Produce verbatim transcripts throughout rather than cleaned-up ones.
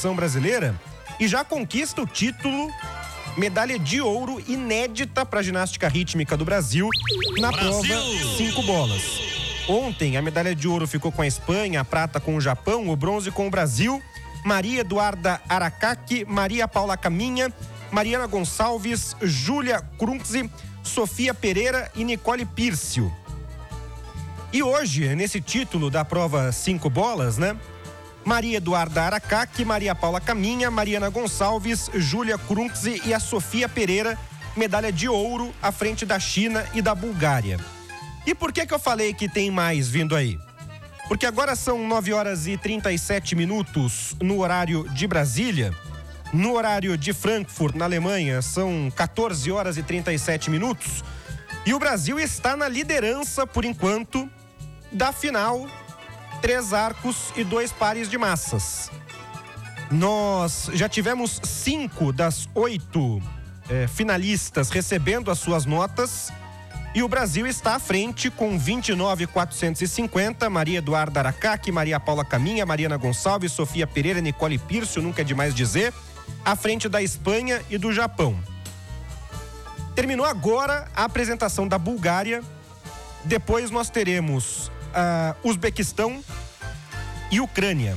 seleção brasileira e já conquista o título, medalha de ouro inédita para a ginástica rítmica do Brasil na Brasil. prova cinco bolas. Ontem a medalha de ouro ficou com a Espanha, a prata com o Japão, o bronze com o Brasil. Maria Eduarda Aracaki, Maria Paula Caminha, Mariana Gonçalves, Júlia Krunze, Sofia Pereira e Nicole Pírcio. E hoje, nesse título da prova cinco bolas, né? Maria Eduarda Aracaki, Maria Paula Caminha, Mariana Gonçalves, Júlia Krunze e a Sofia Pereira, medalha de ouro à frente da China e da Bulgária. E por que que eu falei que tem mais vindo aí? Porque agora são nove horas e trinta e sete minutos no horário de Brasília. No horário de Frankfurt, na Alemanha, são quatorze horas e trinta e sete minutos. E o Brasil está na liderança, por enquanto, da final, três arcos e dois pares de massas. Nós já tivemos cinco das oito eh, finalistas recebendo as suas notas. E o Brasil está à frente com vinte e nove mil quatrocentos e cinquenta, Maria Eduarda Aracaki, Maria Paula Caminha, Mariana Gonçalves, Sofia Pereira, Nicole Pírcio, nunca é demais dizer, à frente da Espanha e do Japão. Terminou agora a apresentação da Bulgária, depois nós teremos uh, Uzbequistão e Ucrânia.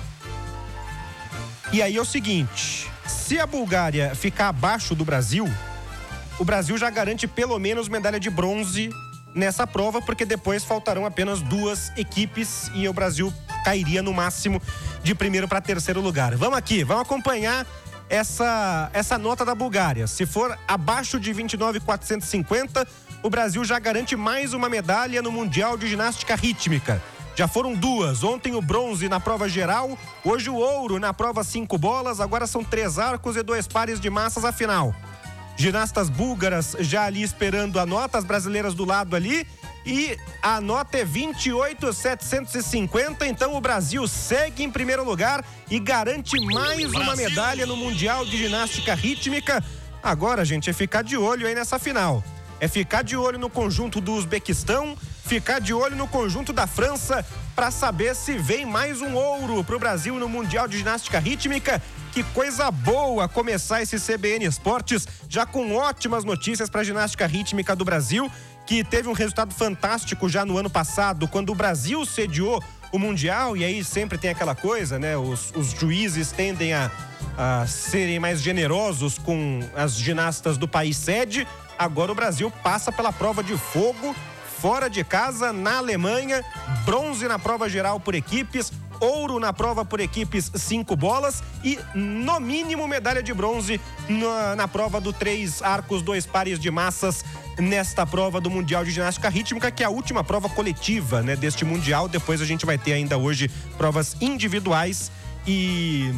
E aí é o seguinte, se a Bulgária ficar abaixo do Brasil, o Brasil já garante pelo menos medalha de bronze nessa prova, porque depois faltarão apenas duas equipes e o Brasil cairia no máximo de primeiro para terceiro lugar. Vamos aqui, vamos acompanhar essa, essa nota da Bulgária. Se for abaixo de vinte e nove mil quatrocentos e cinquenta, o Brasil já garante mais uma medalha no Mundial de Ginástica Rítmica. Já foram duas, ontem o bronze na prova geral, hoje o ouro na prova cinco bolas, agora são três arcos e dois pares de massas a final. Ginastas búlgaras já ali esperando a nota, as brasileiras do lado ali, e a nota é vinte e oito mil setecentos e cinquenta, então o Brasil segue em primeiro lugar e garante mais Brasil. uma medalha no Mundial de Ginástica Rítmica. Agora, gente, é ficar de olho aí nessa final. É ficar de olho no conjunto do Uzbequistão, ficar de olho no conjunto da França, para saber se vem mais um ouro pro Brasil no Mundial de Ginástica Rítmica. Que coisa boa começar esse C B N Esportes já com ótimas notícias para a ginástica rítmica do Brasil, que teve um resultado fantástico já no ano passado, quando o Brasil sediou o Mundial, e aí sempre tem aquela coisa, né? Os, os juízes tendem a, a serem mais generosos com as ginastas do país sede. Agora o Brasil passa pela prova de fogo, fora de casa, na Alemanha, bronze na prova geral por equipes, ouro na prova por equipes cinco bolas e, no mínimo, medalha de bronze na, na prova do três arcos, dois pares de massas, nesta prova do Mundial de Ginástica Rítmica, que é a última prova coletiva, né, deste Mundial. Depois a gente vai ter ainda hoje provas individuais e,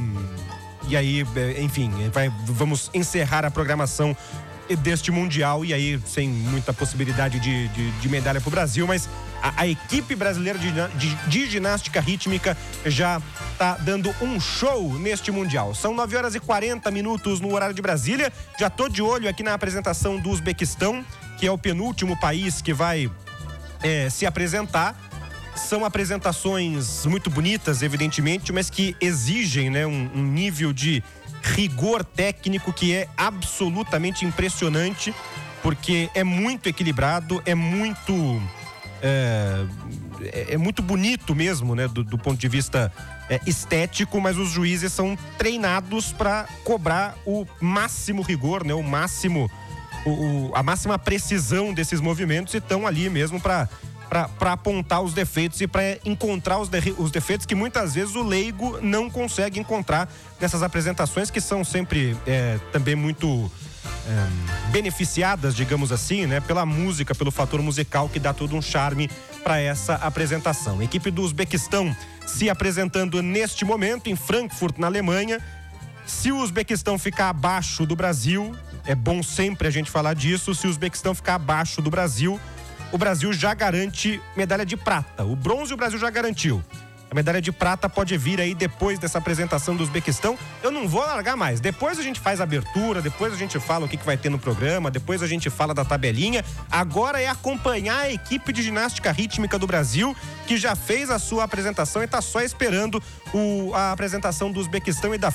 e aí, enfim, vai, vamos encerrar a programação deste Mundial e aí sem muita possibilidade de, de, de medalha para o Brasil, mas a, a equipe brasileira de, de, de ginástica rítmica já está dando um show neste Mundial. São nove horas e quarenta minutos no horário de Brasília. Já tô de olho aqui na apresentação do Uzbequistão, que é o penúltimo país que vai é, se apresentar. São apresentações muito bonitas, evidentemente, mas que exigem, né, um, um nível de rigor técnico que é absolutamente impressionante, porque é muito equilibrado, é muito é, é muito bonito mesmo, né, do, do ponto de vista é, estético, mas os juízes são treinados para cobrar o máximo rigor, né, o máximo o, o, a máxima precisão desses movimentos, e estão ali mesmo para para apontar os defeitos e para encontrar os, de, os defeitos que muitas vezes o leigo não consegue encontrar nessas apresentações, que são sempre é, também muito é, beneficiadas, digamos assim, né, pela música, pelo fator musical, que dá todo um charme para essa apresentação. A equipe do Uzbequistão se apresentando neste momento em Frankfurt, na Alemanha. Se o Uzbequistão ficar abaixo do Brasil, é bom sempre a gente falar disso, se o Uzbequistão ficar abaixo do Brasil, o Brasil já garante medalha de prata. O bronze o Brasil já garantiu. A medalha de prata pode vir aí depois dessa apresentação do Uzbequistão. Eu não vou largar mais. Depois a gente faz a abertura, depois a gente fala o que, que vai ter no programa, depois a gente fala da tabelinha. Agora é acompanhar a equipe de ginástica rítmica do Brasil, que já fez a sua apresentação e está só esperando o, a apresentação do Uzbequistão e da